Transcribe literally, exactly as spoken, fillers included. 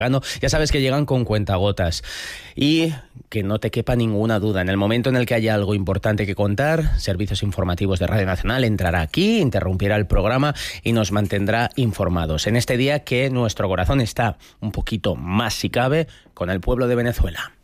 Ya sabes que llegan con cuentagotas y que no te quepa ninguna duda. En el momento en el que haya algo importante que contar, Servicios Informativos de Radio Nacional entrará aquí, interrumpirá el programa y nos mantendrá informados. En este día que nuestro corazón está un poquito más, si cabe, con el pueblo de Venezuela.